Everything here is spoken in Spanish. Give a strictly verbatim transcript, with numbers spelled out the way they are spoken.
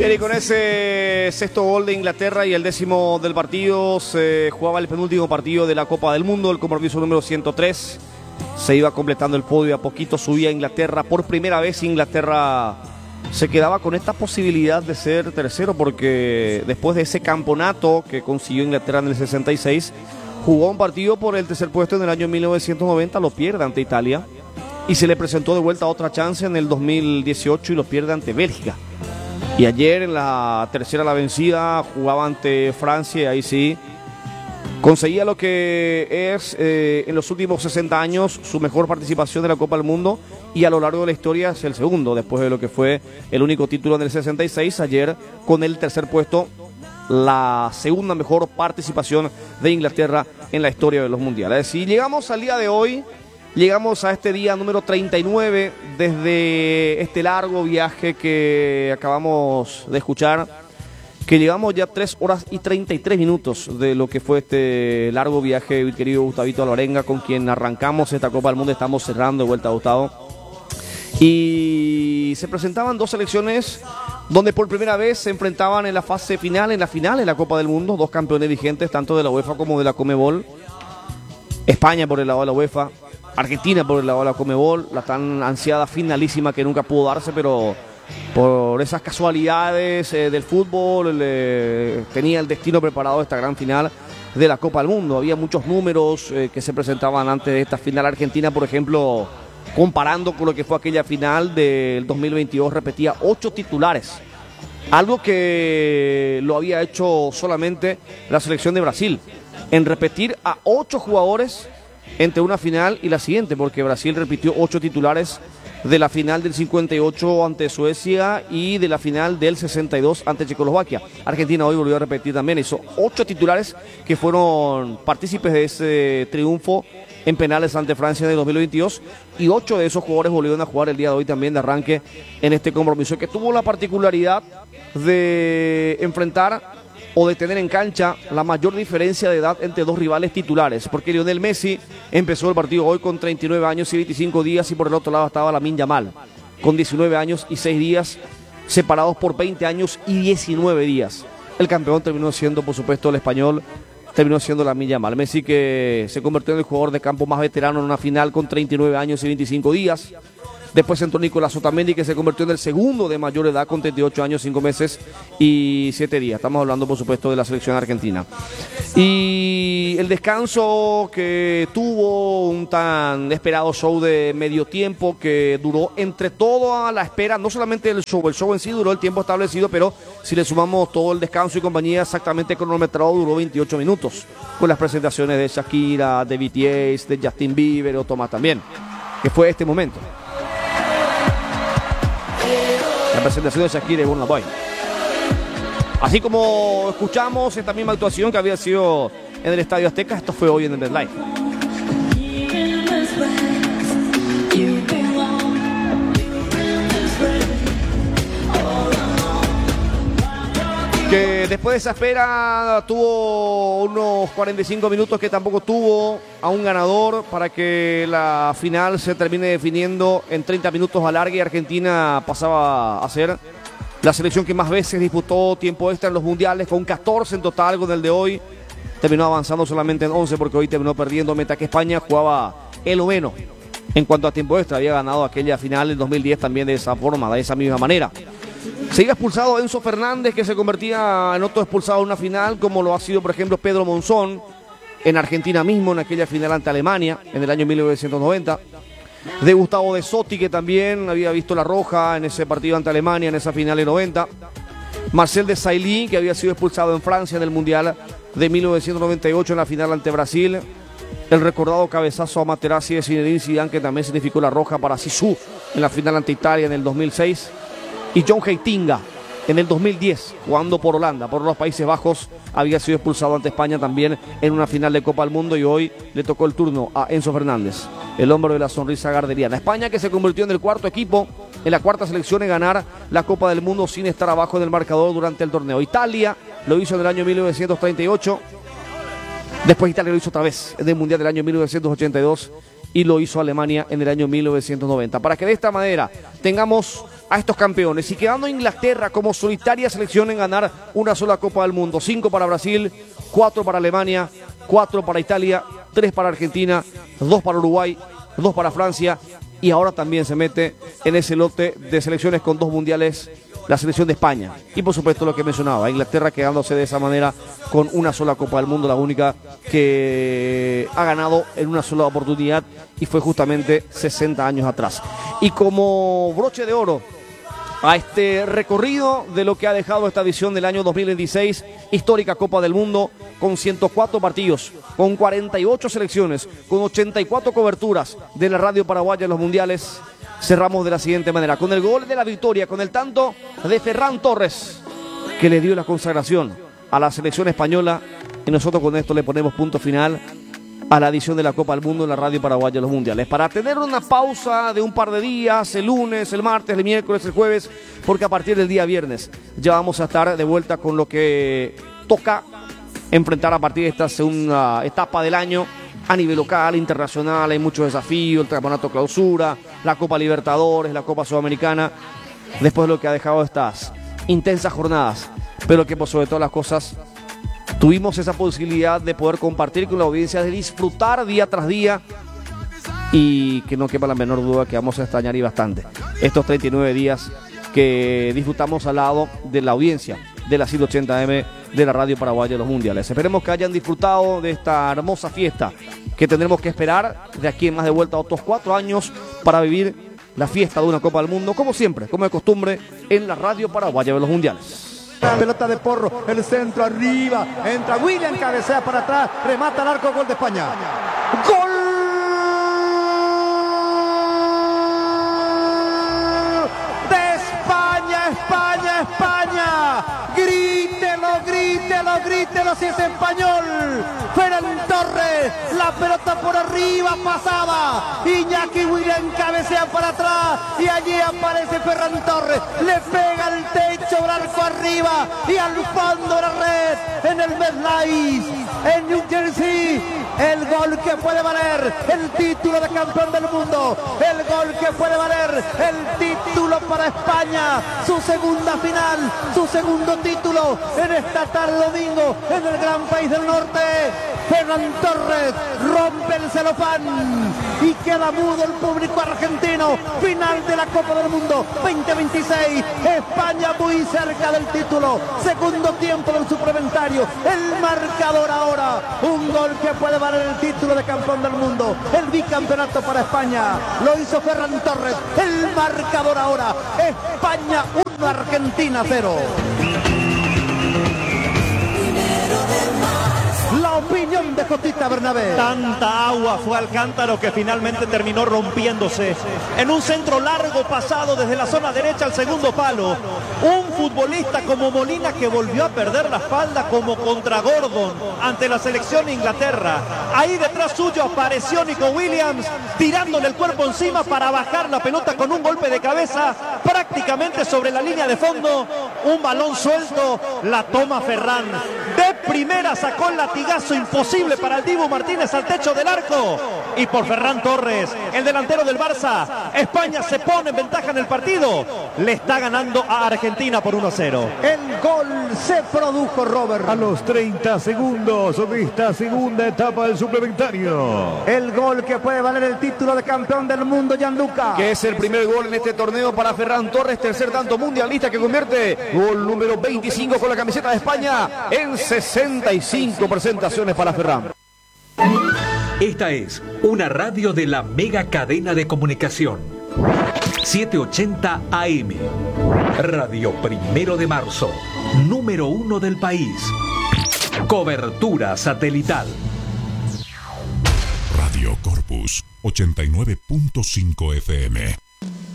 Bien, y con ese sexto gol de Inglaterra y el décimo del partido, se jugaba el penúltimo partido de la Copa del Mundo, el compromiso número ciento tres. Se iba completando el podio, a poquito subía Inglaterra. Por primera vez Inglaterra se quedaba con esta posibilidad de ser tercero, porque después de ese campeonato que consiguió Inglaterra en el sesenta y seis, jugó un partido por el tercer puesto en el año mil novecientos noventa, lo pierde ante Italia, y se le presentó de vuelta otra chance en el dos mil dieciocho y lo pierde ante Bélgica. Y ayer en la tercera la vencida jugaba ante Francia y ahí sí conseguía lo que es eh, en los últimos sesenta años su mejor participación de la Copa del Mundo, y a lo largo de la historia es el segundo, después de lo que fue el único título en el sesenta y seis. Ayer con el tercer puesto, la segunda mejor participación de Inglaterra en la historia de los mundiales. Y llegamos al día de hoy, llegamos a este día número treinta y nueve desde este largo viaje que acabamos de escuchar, que llevamos ya tres horas y treinta y tres minutos de lo que fue este largo viaje, mi querido Gustavito Alvarenga, con quien arrancamos esta Copa del Mundo. Estamos cerrando de vuelta, Gustavo. Y se presentaban dos selecciones donde por primera vez se enfrentaban en la fase final, en la final de la Copa del Mundo, dos campeones vigentes, tanto de la UEFA como de la Conmebol. España por el lado de la UEFA, Argentina por el lado de la Conmebol, la tan ansiada finalísima que nunca pudo darse, pero por esas casualidades eh, del fútbol eh, tenía el destino preparado esta gran final de la Copa del Mundo. Había muchos números eh, que se presentaban antes de esta final. Argentina, por ejemplo, comparando con lo que fue aquella final del dos mil veintidós, repetía ocho titulares, algo que lo había hecho solamente la selección de Brasil, en repetir a ocho jugadores entre una final y la siguiente, porque Brasil repitió ocho titulares de la final del cincuenta y ocho ante Suecia y de la final del sesenta y dos ante Checoslovaquia. Argentina hoy volvió a repetir también, hizo ocho titulares que fueron partícipes de ese triunfo en penales ante Francia en el dos mil veintidós, y ocho de esos jugadores volvieron a jugar el día de hoy también de arranque en este compromiso, que tuvo la particularidad de enfrentar o de tener en cancha la mayor diferencia de edad entre dos rivales titulares, porque Lionel Messi empezó el partido hoy con treinta y nueve años y veinticinco días, y por el otro lado estaba Lamine Yamal con diecinueve años y seis días, separados por veinte años y diecinueve días. El campeón terminó siendo, por supuesto, el español, terminó siendo Lamine Yamal. Messi, que se convirtió en el jugador de campo más veterano en una final con treinta y nueve años y veinticinco días. Después entró Nicolás Otamendi, que se convirtió en el segundo de mayor edad con treinta y ocho años, cinco meses y siete días. Estamos hablando, por supuesto, de la selección argentina. Y el descanso que tuvo, un tan esperado show de medio tiempo que duró entre toda la espera, no solamente el show, el show en sí duró el tiempo establecido, pero si le sumamos todo el descanso y compañía exactamente cronometrado, duró veintiocho minutos, con las presentaciones de Shakira, de B T S, de Justin Bieber o Tomás también, que fue este momento. La presentación de Shakira y Burna Boy. Así como escuchamos esta misma actuación que había sido en el Estadio Azteca, esto fue hoy en el MetLife. Que después de esa espera tuvo unos cuarenta y cinco minutos que tampoco tuvo a un ganador para que la final se termine definiendo en treinta minutos a larga, y Argentina pasaba a ser la selección que más veces disputó tiempo extra en los mundiales, con catorce en total. Con el de hoy terminó avanzando solamente en once, porque hoy terminó perdiendo, mientras que España jugaba el noveno en cuanto a tiempo extra. Había ganado aquella final en dos mil diez también de esa forma, de esa misma manera. Se iba expulsado Enzo Fernández, que se convertía en otro expulsado en una final, como lo ha sido, por ejemplo, Pedro Monzón en Argentina mismo, en aquella final ante Alemania en el año mil novecientos noventa. De Gustavo De Sotti, que también había visto la roja en ese partido ante Alemania, en esa final de noventa. Marcel Desailly, que había sido expulsado en Francia en el Mundial de mil novecientos noventa y ocho en la final ante Brasil. El recordado cabezazo a Materazzi de Zinedine Zidane, que también significó la roja para Zizou en la final ante Italia en el dos mil seis. Y John Heitinga en el dos mil diez, jugando por Holanda, por los Países Bajos, había sido expulsado ante España también en una final de Copa del Mundo, y hoy le tocó el turno a Enzo Fernández, el hombre de la sonrisa garderiana. España, que se convirtió en el cuarto equipo, en la cuarta selección en ganar la Copa del Mundo sin estar abajo en el marcador durante el torneo. Italia lo hizo en el año mil novecientos treinta y ocho, después Italia lo hizo otra vez en el Mundial del año mil novecientos ochenta y dos, y lo hizo Alemania en el año mil novecientos noventa. Para que de esta manera tengamos a estos campeones y quedando Inglaterra como solitaria selección en ganar una sola Copa del Mundo. Cinco para Brasil, cuatro para Alemania, cuatro para Italia, tres para Argentina, dos para Uruguay, dos para Francia y ahora también se mete en ese lote de selecciones con dos mundiales la selección de España. Y por supuesto lo que mencionaba, Inglaterra quedándose de esa manera con una sola Copa del Mundo, la única que ha ganado en una sola oportunidad y fue justamente sesenta años atrás. Y como broche de oro a este recorrido de lo que ha dejado esta edición del año dos mil veintiséis, histórica Copa del Mundo, con ciento cuatro partidos, con cuarenta y ocho selecciones, con ochenta y cuatro coberturas de la radio paraguaya en los mundiales, cerramos de la siguiente manera, con el gol de la victoria, con el tanto de Ferran Torres, que le dio la consagración a la selección española, y nosotros con esto le ponemos punto final a la edición de la Copa del Mundo en la radio paraguaya en los mundiales. Para tener una pausa de un par de días, el lunes, el martes, el miércoles, el jueves, porque a partir del día viernes ya vamos a estar de vuelta con lo que toca enfrentar a partir de esta segunda etapa del año a nivel local, internacional. Hay muchos desafíos, el campeonato clausura, la Copa Libertadores, la Copa Sudamericana, después de lo que ha dejado estas intensas jornadas, pero que por sobre todas las cosas tuvimos esa posibilidad de poder compartir con la audiencia, de disfrutar día tras día y que no quepa la menor duda que vamos a extrañar y bastante estos treinta y nueve días que disfrutamos al lado de la audiencia de la ciento ochenta eme de la radio paraguaya de los mundiales. Esperemos que hayan disfrutado de esta hermosa fiesta que tendremos que esperar de aquí en más de vuelta a otros cuatro años para vivir la fiesta de una Copa del Mundo, como siempre, como de costumbre, en la radio paraguaya de los mundiales. Pelota de Porro, el centro arriba, entra William, cabecea para atrás, remata al arco, gol de España. ¡Gol de España, España, España! Grítelo, grítelo, grítelo si es español. Ferran Torres, la pelota por arriba pasaba. Iñaki William cabecea para atrás y allí aparece Ferran Torres. Le pega el techo, el arco arriba y al fondo de la red en el MetLife, en New Jersey. El gol que puede valer el título de campeón del mundo. El gol que puede valer el título para España. Su segunda final, su segundo título en esta tarde domingo en el gran país del norte. Ferran Torres rompe el celofán y queda mudo el público argentino. Final de la Copa del Mundo veinte veintiséis. España muy cerca del título. Segundo tiempo del suplementario. El marcador ahora. Un gol que puede valer el título de campeón del mundo. El bicampeonato para España. Lo hizo Ferran Torres. El marcador ahora. España uno, Argentina cero. La opinión de Cotita Bernabé. Tanta agua fue al cántaro que finalmente terminó rompiéndose. En un centro largo pasado desde la zona derecha al segundo palo. Un futbolista como Molina que volvió a perder la espalda como contra Gordon ante la selección de Inglaterra. Ahí detrás suyo apareció Nico Williams tirándole el cuerpo encima para bajar la pelota con un golpe de cabeza prácticamente sobre la línea de fondo. Un balón suelto, la toma Ferran. De primera sacó el latigazo imposible para el Dibu Martínez al techo del arco. Y por Ferran Torres, el delantero del Barça, España se pone en ventaja en el partido. Le está ganando a Argentina por uno a cero. El gol se produjo, Robert, a los treinta segundos de esta segunda etapa del suplementario. El gol que puede valer el título de campeón del mundo, Gianluca. Que es el primer gol en este torneo para Ferran Torres, tercer tanto mundialista que convierte gol número veinticinco con la camiseta de España en sesenta y cinco presentaciones para Ferran. Esta es una radio de la mega cadena de comunicación. setecientos ochenta A M. Radio Primero de Marzo. Número uno del país. Cobertura satelital. Radio Corpus ochenta y nueve punto cinco F M.